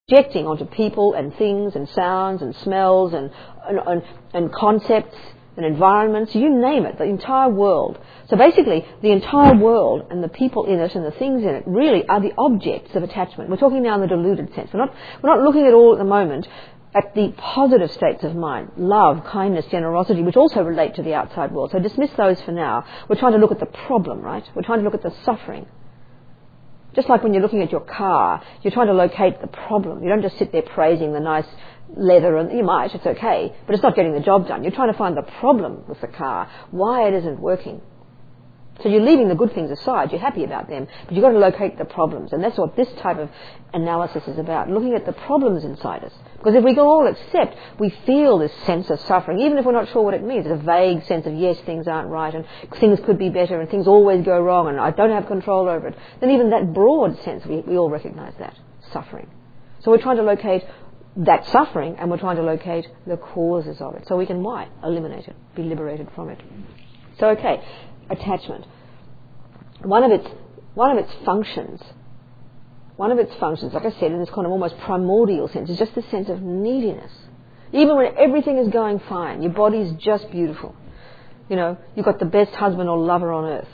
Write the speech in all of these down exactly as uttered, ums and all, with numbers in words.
projecting onto people and things and sounds and smells and, and, and, and concepts and environments, you name it, the entire world. So basically, the entire world and the people in it and the things in it really are the objects of attachment. We're talking now in the deluded sense. We're not, we're not looking at all at the moment at the positive states of mind, love, kindness, generosity, which also relate to the outside world. So dismiss those for now. We're trying to look at the problem, right? We're trying to look at the suffering. Just like when you're looking at your car, you're trying to locate the problem. You don't just sit there praising the nice leather, and you might, it's okay, but it's not getting the job done. You're trying to find the problem with the car, why it isn't working. So you're leaving the good things aside, you're happy about them, but you've got to locate the problems. And that's what this type of analysis is about, looking at the problems inside us. Because if we can all accept, we feel this sense of suffering, even if we're not sure what it means. It's a vague sense of, yes, things aren't right, and things could be better, and things always go wrong, and I don't have control over it. Then even that broad sense, we, we all recognize that, suffering. So we're trying to locate that suffering, and we're trying to locate the causes of it. So we can, why? Eliminate it, be liberated from it. So, okay. Attachment. One of its one of its functions, one of its functions, like I said, in this kind of almost primordial sense, is just the sense of neediness. Even when everything is going fine, your body's just beautiful. You know, you've got the best husband or lover on earth.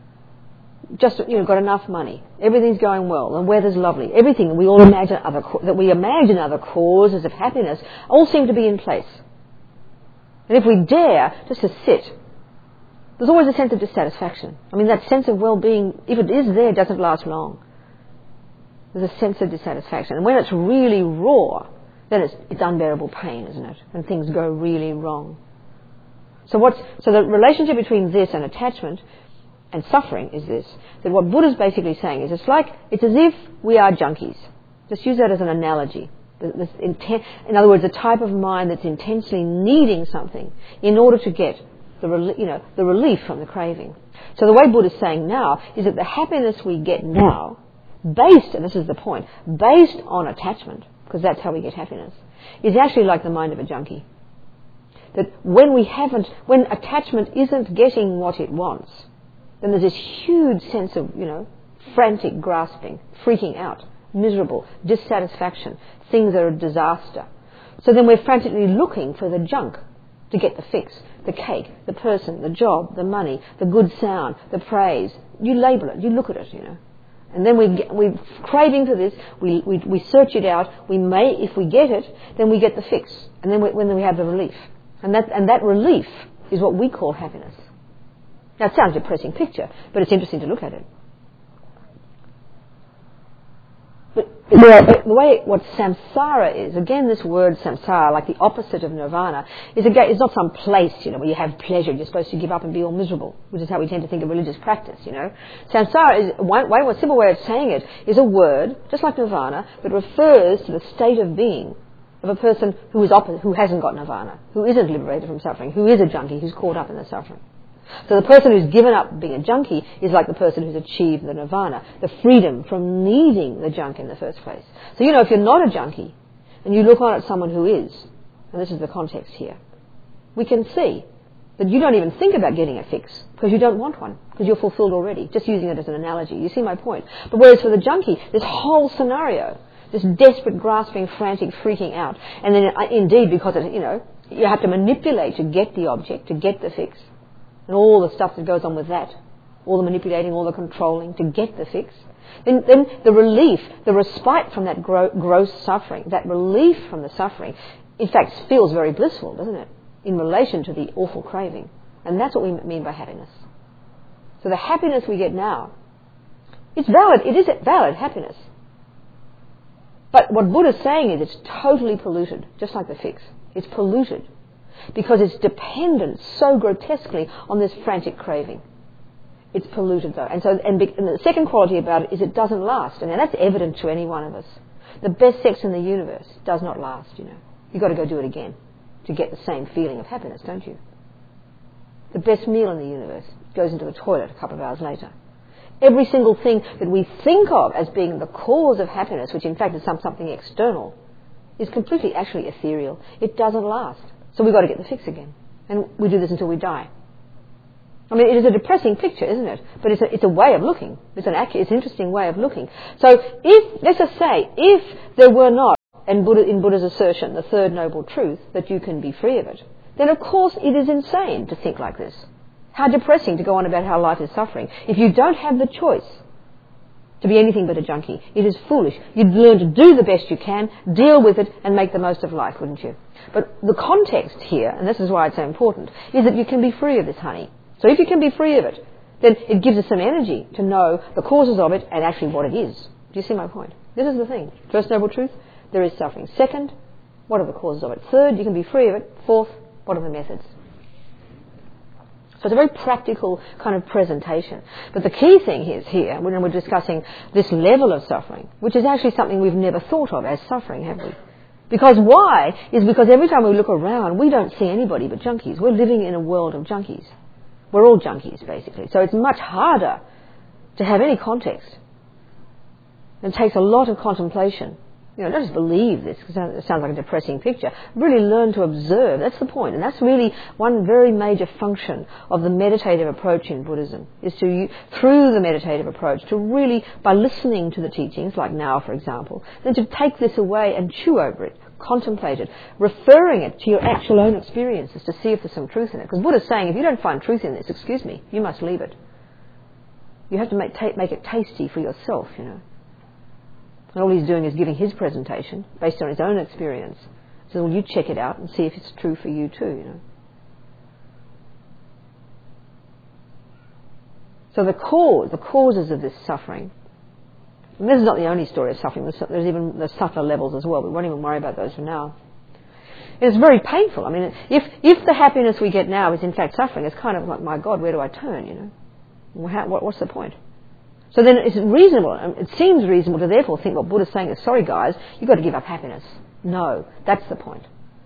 Just, you know, got enough money. Everything's going well. The weather's lovely. Everything we all imagine other that we imagine other causes of happiness all seem to be in place. And if we dare just to sit, there's always a sense of dissatisfaction. I mean, that sense of well-being, if it is there, doesn't last long. There's a sense of dissatisfaction. And when it's really raw, then it's, it's unbearable pain, isn't it? And things go really wrong. So what's, so the relationship between this and attachment and suffering is this, that what Buddha's basically saying is it's like, it's as if we are junkies. Just use that as an analogy. This inten- in other words, a type of mind that's intensely needing something in order to get the, you know, the relief from the craving. So the way Buddha's saying now is that the happiness we get now, based, and this is the point, based on attachment, because that's how we get happiness, is actually like the mind of a junkie. That when we haven't, when attachment isn't getting what it wants, then there's this huge sense of, you know, frantic grasping, freaking out, miserable, dissatisfaction, things that are a disaster. So then we're frantically looking for the junk to get the fix, the cake, the person, the job, the money, the good sound, the praise. You label it, you look at it, you know. And then we get, we're craving for this, we, we, we search it out, we may, if we get it, then we get the fix. And then we, when we have the relief. And that, and that relief is what we call happiness. Now it sounds a depressing picture, but it's interesting to look at it. But the, the way what samsara is, again this word samsara, like the opposite of nirvana, is again, it's not some place, you know, where you have pleasure, you're supposed to give up and be all miserable, which is how we tend to think of religious practice, you know. Samsara is, one, one simple way of saying it, is a word, just like nirvana, that refers to the state of being of a person who is opposite, who hasn't got nirvana, who isn't liberated from suffering, who is a junkie, who's caught up in the suffering. So the person who's given up being a junkie is like the person who's achieved the nirvana, the freedom from needing the junk in the first place. So, you know, if you're not a junkie and you look on at someone who is, and this is the context here, we can see that you don't even think about getting a fix because you don't want one, because you're fulfilled already, just using it as an analogy. You see my point? But whereas for the junkie, this whole scenario, this desperate, grasping, frantic, freaking out, and then indeed because, it, you know, you have to manipulate to get the object, to get the fix, and all the stuff that goes on with that, all the manipulating, all the controlling to get the fix, then, then the relief, the respite from that gro- gross suffering, that relief from the suffering, in fact feels very blissful, doesn't it, in relation to the awful craving. And that's what we mean by happiness. So the happiness we get now, it's valid, it is valid happiness. But what Buddha's saying is it's totally polluted, just like the fix. It's polluted. Because it's dependent so grotesquely on this frantic craving. It's polluted though. And so, and, be, and the second quality about it is it doesn't last. And that's evident to any one of us. The best sex in the universe does not last, you know. You've got to go do it again to get the same feeling of happiness, don't you? The best meal in the universe goes into the toilet a couple of hours later. Every single thing that we think of as being the cause of happiness, which in fact is some, something external, is completely actually ethereal. It doesn't last. So we've got to get the fix again. And we do this until we die. I mean, it is a depressing picture, isn't it? But it's a, it's a way of looking. It's an accurate, it's an interesting way of looking. So if, let's just say, if there were not, in, Buddha, in Buddha's assertion, the third noble truth, that you can be free of it, then of course it is insane to think like this. How depressing to go on about how life is suffering. If you don't have the choice to be anything but a junkie, it is foolish. You'd learn to do the best you can, deal with it, and make the most of life, wouldn't you? But the context here, and this is why it's so important, is that you can be free of this, honey. So if you can be free of it, then it gives us some energy to know the causes of it and actually what it is. Do you see my point? This is the thing. First noble truth, there is suffering. Second, what are the causes of it? Third, you can be free of it. Fourth, what are the methods? So it's a very practical kind of presentation. But the key thing is here, when we're discussing this level of suffering, which is actually something we've never thought of as suffering, have we? Because why? Is because every time we look around, we don't see anybody but junkies. We're living in a world of junkies. We're all junkies, basically. So it's much harder to have any context. It takes a lot of contemplation. You know, don't just believe this, because it sounds like a depressing picture. Really learn to observe. That's the point. And that's really one very major function of the meditative approach in Buddhism, is to, through the meditative approach, to really, by listening to the teachings, like now, for example, then to take this away and chew over it, contemplate it, referring it to your actual own experiences to see if there's some truth in it. Because Buddha's saying, if you don't find truth in this, excuse me, you must leave it. You have to make, ta- make it tasty for yourself, you know. And all he's doing is giving his presentation based on his own experience. So well, you check it out and see if it's true for you too, you know. So the cause, the causes of this suffering, and this is not the only story of suffering, there's, there's even the subtler levels as well. We won't even worry about those for now. It's very painful. I mean, if if the happiness we get now is in fact suffering, it's kind of like, my God, where do I turn, you know? Well, how, what, what's the point? So then it's reasonable, it seems reasonable to therefore think what Buddha's saying is, sorry guys, you've got to give up happiness. No, that's the point.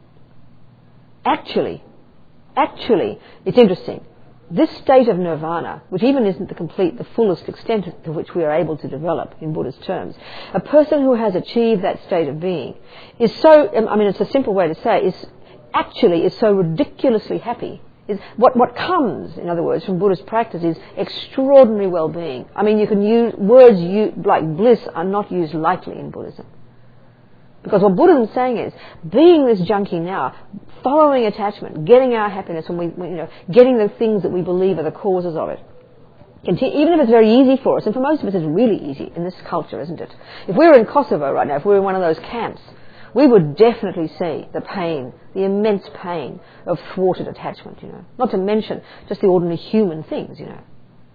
Actually, actually, it's interesting. This state of nirvana, which even isn't the complete, the fullest extent to which we are able to develop in Buddha's terms, a person who has achieved that state of being is so, I mean, it's a simple way to say, is actually is so ridiculously happy. Is what, what comes, in other words, from Buddhist practice is extraordinary well-being. I mean, you can use words you, like bliss are not used lightly in Buddhism. Because what Buddhism is saying is, being this junkie now, following attachment, getting our happiness, when we, you know, getting the things that we believe are the causes of it. Continue, even if it's very easy for us, and for most of us it's really easy in this culture, isn't it? If we were in Kosovo right now, if we were in one of those camps, we would definitely see the pain, the immense pain of thwarted attachment, you know. Not to mention just the ordinary human things, you know.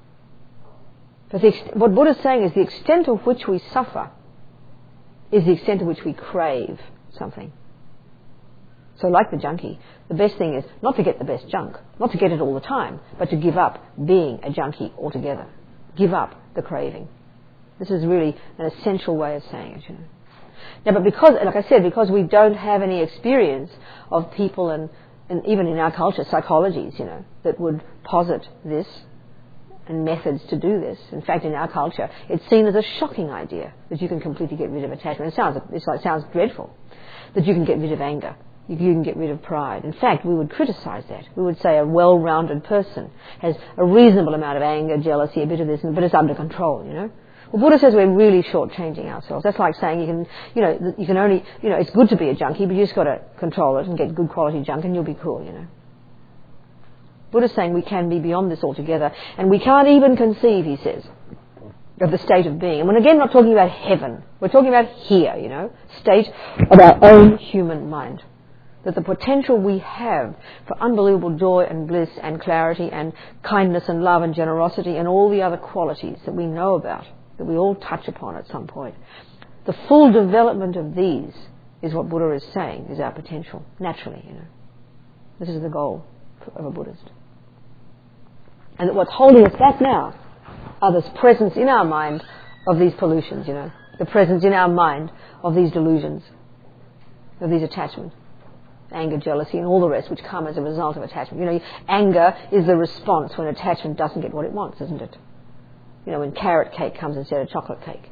But the, what Buddha's saying is the extent of which we suffer is the extent to which we crave something. So like the junkie, the best thing is not to get the best junk, not to get it all the time, but to give up being a junkie altogether. Give up the craving. This is really an essential way of saying it, you know. Now, but because, like I said, because we don't have any experience of people and, and even in our culture, psychologies, you know, that would posit this, and methods to do this. In fact, in our culture, it's seen as a shocking idea that you can completely get rid of attachment. It sounds, it's like, it sounds dreadful that you can get rid of anger, you can get rid of pride. In fact, we would criticize that. We would say a well-rounded person has a reasonable amount of anger, jealousy, a bit of this, but it's under control, you know. Well, Buddha says we're really short-changing ourselves. That's like saying you can, you know, you can only, you know, it's good to be a junkie, but you just got to control it and get good quality junk, and you'll be cool, you know. Buddha's saying we can be beyond this altogether, and we can't even conceive, he says, of the state of being. And when again, we're not talking about heaven. We're talking about here, you know, state of our own human mind. That the potential we have for unbelievable joy and bliss and clarity and kindness and love and generosity and all the other qualities that we know about, that we all touch upon at some point. The full development of these is what Buddha is saying is our potential, naturally, you know. This is the goal of a Buddhist. And that what's holding us back now are this presence in our mind of these pollutions, you know, the presence in our mind of these delusions, of these attachments, anger, jealousy, and all the rest which come as a result of attachment. You know, anger is the response when attachment doesn't get what it wants, isn't it? You know, when carrot cake comes instead of chocolate cake.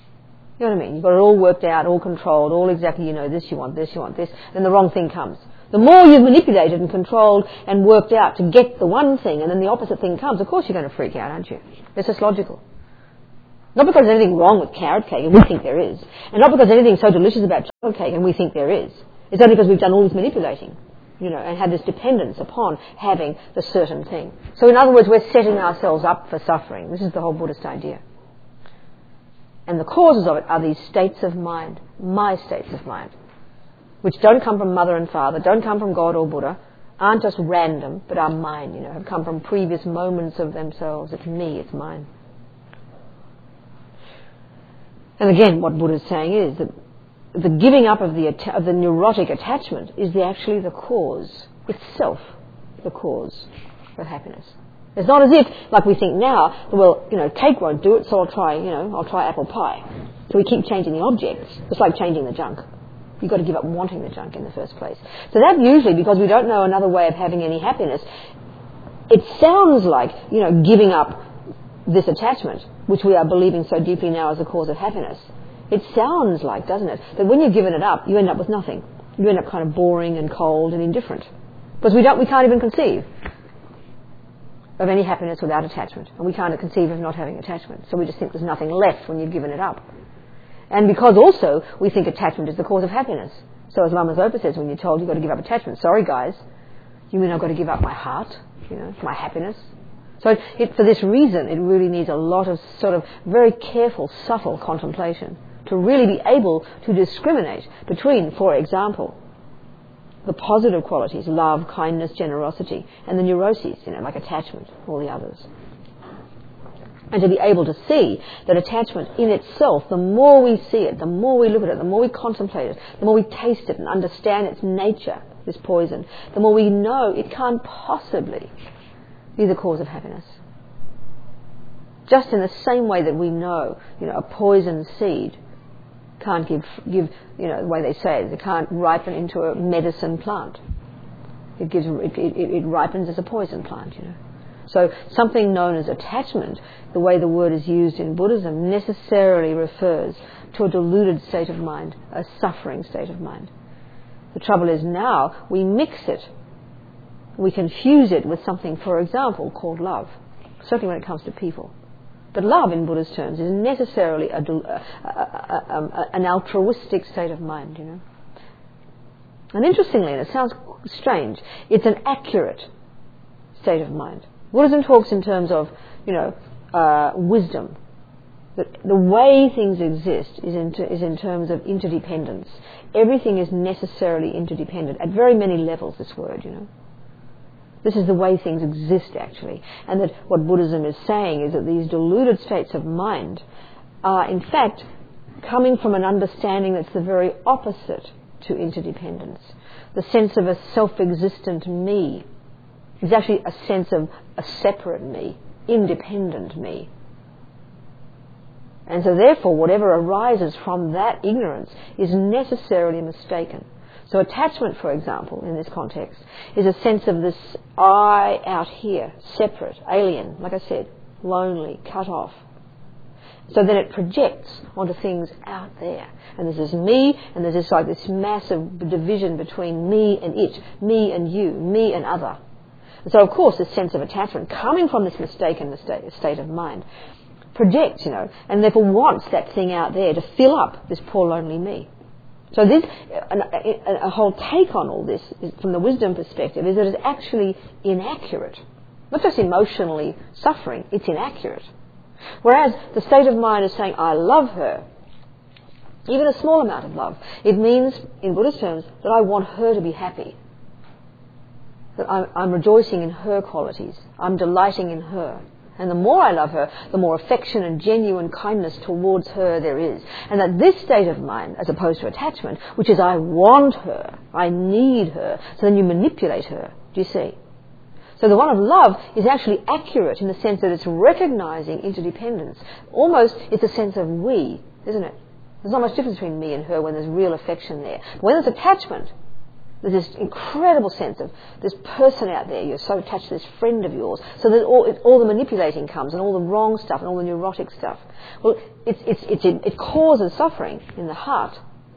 You know what I mean? You've got it all worked out, all controlled, all exactly, you know, this you want, this you want, this, then the wrong thing comes. The more you've manipulated and controlled and worked out to get the one thing and then the opposite thing comes, of course you're going to freak out, aren't you? It's just logical. Not because there's anything wrong with carrot cake, and we think there is. And not because there's anything so delicious about chocolate cake, and we think there is. It's only because we've done all this manipulating, you know, and had this dependence upon having the certain thing. So in other words, we're setting ourselves up for suffering. This is the whole Buddhist idea. And the causes of it are these states of mind, my states of mind, which don't come from mother and father, don't come from God or Buddha, aren't just random, but are mine, you know, have come from previous moments of themselves. It's me, it's mine. And again, what Buddha is saying is that the giving up of the, atta- of the neurotic attachment is the, actually the cause, itself the cause of happiness. It's not as if, like we think now, well, you know, cake won't do it, so I'll try, you know, I'll try apple pie. So we keep changing the objects. It's like changing the junk. You've got to give up wanting the junk in the first place. So that usually, because we don't know another way of having any happiness, it sounds like, you know, giving up this attachment, which we are believing so deeply now as the cause of happiness. It sounds like, doesn't it, that when you've given it up, you end up with nothing. You end up kind of boring and cold and indifferent. Because we don't, we can't even conceive of any happiness without attachment. And we can't conceive of not having attachment. So we just think there's nothing left when you've given it up. And because also we think attachment is the cause of happiness. So as Lama Zopa says, when you're told you've got to give up attachment, sorry guys, you mean I've got to give up my heart, you know, my happiness? So it, for this reason, it really needs a lot of sort of very careful, subtle contemplation to really be able to discriminate between, for example, the positive qualities, love, kindness, generosity, and the neuroses, you know, like attachment, all the others. And to be able to see that attachment in itself, the more we see it, the more we look at it, the more we contemplate it, the more we taste it and understand its nature, this poison, the more we know it can't possibly be the cause of happiness. Just in the same way that we know, you know, a poison seed can't give, give, you know, the way they say it, it can't ripen into a medicine plant. It gives, it, it, it ripens as a poison plant, you know. So something known as attachment, the way the word is used in Buddhism, necessarily refers to a deluded state of mind, a suffering state of mind. The trouble is now we mix it. We confuse it with something, for example, called love, certainly when it comes to people. But love, in Buddha's terms, is necessarily a, a, a, a, a, an altruistic state of mind, you know. And interestingly, and it sounds strange, it's an accurate state of mind. Buddhism talks in terms of, you know, uh, wisdom. That the way things exist is in, is in terms of interdependence. Everything is necessarily interdependent at very many levels, this word, you know. This is the way things exist, actually. And that what Buddhism is saying is that these deluded states of mind are, in fact, coming from an understanding that's the very opposite to interdependence. The sense of a self-existent me is actually a sense of a separate me, independent me. And so therefore, whatever arises from that ignorance is necessarily mistaken. So attachment, for example, in this context, is a sense of this I out here, separate, alien, like I said, lonely, cut off. So then it projects onto things out there. And there's this me, and there's this like this massive division between me and it, me and you, me and other. And so, of course, this sense of attachment, coming from this mistaken state of mind, projects, you know, and therefore wants that thing out there to fill up this poor lonely me. So this, a, a whole take on all this, is, from the wisdom perspective, is that it's actually inaccurate. Not just emotionally suffering, it's inaccurate. Whereas the state of mind is saying, I love her, even a small amount of love, it means, in Buddhist terms, that I want her to be happy. That I'm, I'm rejoicing in her qualities. I'm delighting in her. And the more I love her, the more affection and genuine kindness towards her there is. And that this state of mind, as opposed to attachment, which is I want her, I need her, so then you manipulate her. Do you see? So the one of love is actually accurate in the sense that it's recognizing interdependence. Almost it's a sense of we, isn't it? There's not much difference between me and her when there's real affection there. When there's attachment, there's this incredible sense of this person out there, you're so attached to this friend of yours, so that all, it, all the manipulating comes and all the wrong stuff and all the neurotic stuff. Well, it's, it's, it's, it, it causes suffering in the heart.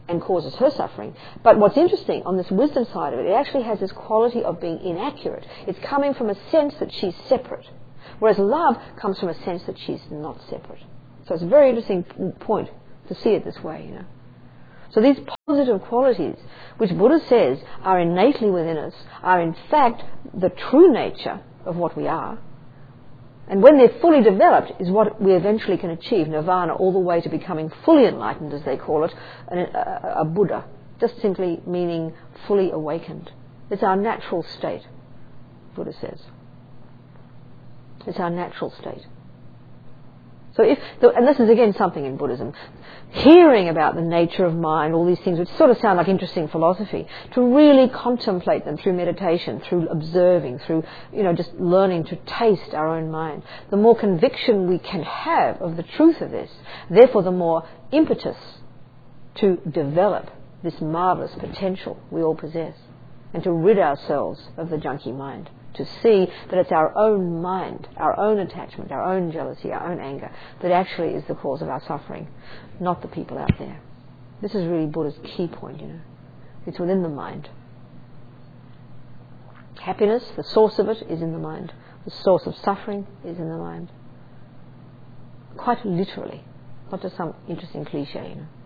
and causes her suffering. But what's interesting on this wisdom side of it, it actually has this quality of being inaccurate. It's coming from a sense that she's separate, whereas love comes from a sense that she's not separate. So it's a very interesting point to see it this way, you know. So these positive qualities, which Buddha says are innately within us, are in fact the true nature of what we are. And when they're fully developed is what we eventually can achieve, nirvana, all the way to becoming fully enlightened, as they call it, a, a, a Buddha, just simply meaning fully awakened. It's our natural state, Buddha says. It's our natural state. So if, the, and this is again something in Buddhism, hearing about the nature of mind, all these things which sort of sound like interesting philosophy, to really contemplate them through meditation, through observing, through, you know, just learning to taste our own mind. The more conviction we can have of the truth of this, therefore the more impetus to develop this marvellous potential we all possess, and to rid ourselves of the junky mind. To see that it's our own mind, our own attachment, our own jealousy, our own anger, that actually is the cause of our suffering, not the people out there. This is really Buddha's key point, you know. It's within the mind. Happiness, the source of it, is in the mind. The source of suffering is in the mind. Quite literally, not just some interesting cliche, you know.